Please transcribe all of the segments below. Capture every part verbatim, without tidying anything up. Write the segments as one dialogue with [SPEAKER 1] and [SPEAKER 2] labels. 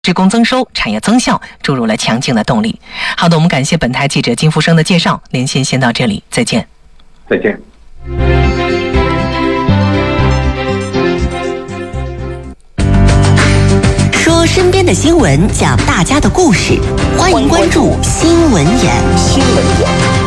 [SPEAKER 1] 职工增收、产业增效注入了强劲的动力。好的，我们感谢本台记者金福生的介绍，连线先到这里，再见。
[SPEAKER 2] 再见。
[SPEAKER 3] 说身边的新闻，讲大家的故事，欢迎关注新闻眼。新闻眼。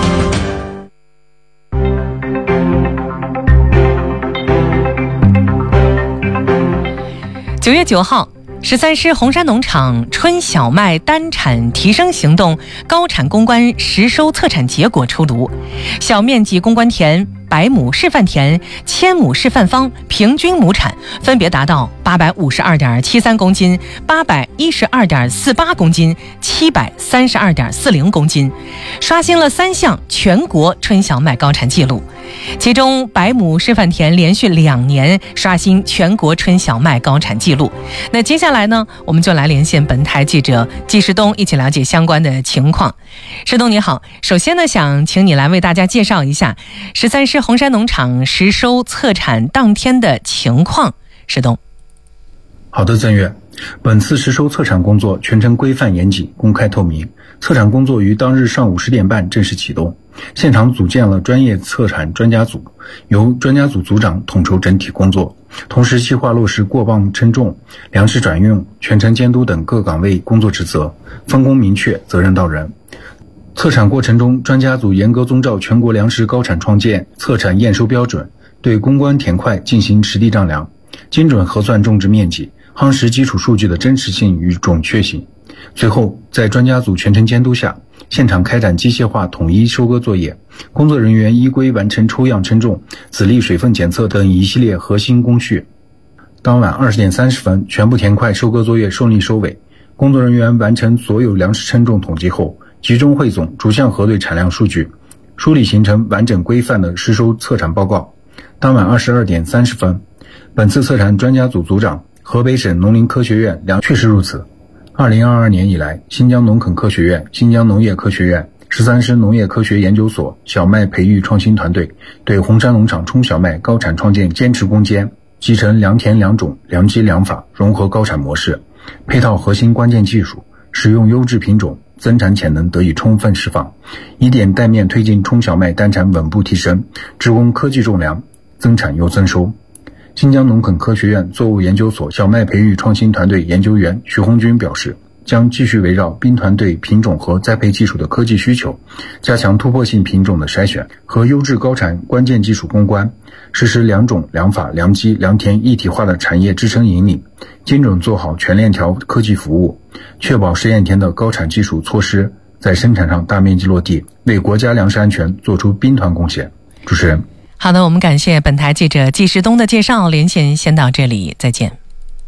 [SPEAKER 1] 九月九号。十三师红山农场春小麦单产提升行动高产攻关实收测产结果出炉，小面积攻关田、百亩示范田、千亩示范方平均亩产分别达到八百五十二点七三公斤、八百一十二点四八公斤、七百三十二点四零公斤，刷新了三项全国春小麦高产记录。其中百亩示范田连续两年刷新全国春小麦高产记录。那接下来呢，我们就来连线本台记者季世东，一起了解相关的情况。世东你好，首先呢，想请你来为大家介绍一下十三师红山农场实收测产当天的情况。世东。
[SPEAKER 4] 好的，曾月。本次实收测产工作全程规范严谨、公开透明。测产工作于当日上午十点半正式启动，现场组建了专业测产专家组，由专家组组长统筹整体工作，同时细化落实过磅称重、粮食转运、全程监督等各岗位工作职责，分工明确，责任到人。测产过程中，专家组严格遵照全国粮食高产创建测产验收标准，对攻关田块进行实地丈量，精准核算种植面积，夯实基础数据的真实性与准确性。随后，在专家组全程监督下，现场开展机械化统一收割作业，工作人员依规完成抽样称重、籽粒水分检测等一系列核心工序。当晚二十点三十分，全部田块收割作业顺利收尾，工作人员完成所有粮食称重统计后，集中汇总、逐项核对产量数据，梳理形成完整规范的实收测产报告。当晚二十二点三十分，本次测产专家组组长河北省农林科学院粮确实如此。二零二二年以来，新疆农垦科学院、新疆农业科学院、十三师农业科学研究所小麦培育创新团队对红山农场春小麦高产创建坚持攻坚，集成良田良种、良机良法融合高产模式，配套核心关键技术，使用优质品种，增产潜能得以充分释放，以点带面推进春小麦单产稳步提升，直攻科技种粮，增产又增收。新疆农垦科学院作物研究所小麦培育创新团队研究员徐红军表示，将继续围绕兵团队品种和栽培技术的科技需求，加强突破性品种的筛选和优质高产关键技术攻关，实施良种、良法、良机、良田一体化的产业支撑引领，精准做好全链条科技服务，确保实验田的高产技术措施在生产上大面积落地，为国家粮食安全做出兵团贡献。主持人。
[SPEAKER 1] 好的，我们感谢本台记者季世东的介绍，连线先到这里，再见。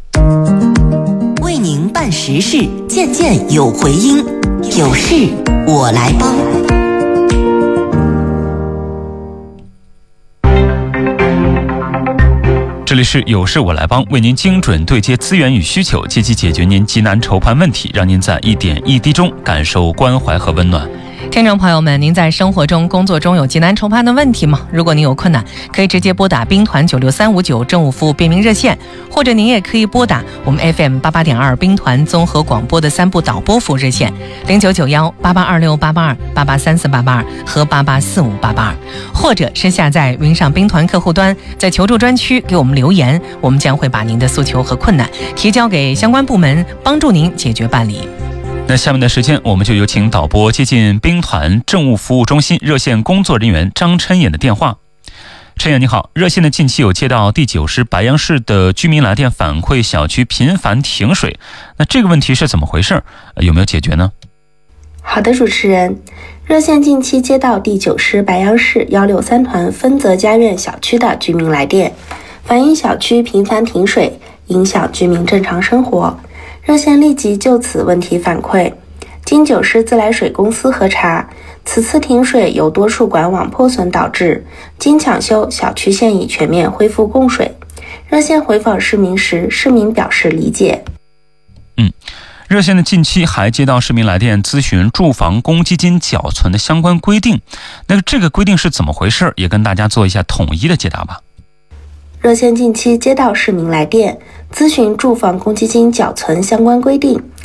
[SPEAKER 3] 为您办实事，件件有回音，有事我来帮。
[SPEAKER 5] 这里是有事我来帮，为您精准对接资源与需求，积极解决您急难愁盼问题，让您在一点一滴中感受关怀和温暖。
[SPEAKER 1] 听众朋友们，您在生活中、工作中有急难愁盼的问题吗？如果您有困难，可以直接拨打兵团九六三五九政务服务便民热线，或者您也可以拨打我们 F M 八八点二兵团综合广播的三部导播服务热线零九九幺八八二六八八二、八八三四八八二和八八四五八八二，或者是下载云上兵团客户端，在求助专区给我们留言，我们将会把您的诉求和困难提交给相关部门，帮助您解决办理。
[SPEAKER 5] 那下面的时间，我们就有请导播接近兵团政务服务中心热线工作人员张琛野的电话。琛野你好，热线的近期有接到第九师白杨市的居民来电反馈小区频繁停水，那这个问题是怎么回事？有没有解决呢？
[SPEAKER 6] 好的，主持人，热线近期接到第九师白杨市一六三团分泽家苑小区的居民来电，反映小区频繁停水，影响居民正常生活。热线立即就此问题反馈，经九师自来水公司核查，此次停水由多处管网破损导致，经抢修，小区现已全面恢复供水。热线回访市民时，市民表示理解。
[SPEAKER 5] 嗯，热线的近期还接到市民来电咨询住房公积金缴存的相关规定，那这个规定是怎么回事？也跟大家做一下统一的解答吧。
[SPEAKER 6] 热线近期接到市民来电， 咨询住房公积金缴存相关规定，